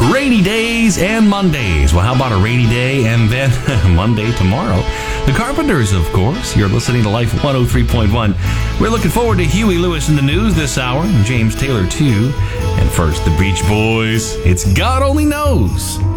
Rainy days and Mondays. Well, how about a rainy day and then Monday tomorrow? The Carpenters, of course. You're listening to Life 103.1. We're looking forward to Huey Lewis in the news this hour, and James Taylor too. And first, the Beach Boys. It's God Only Knows.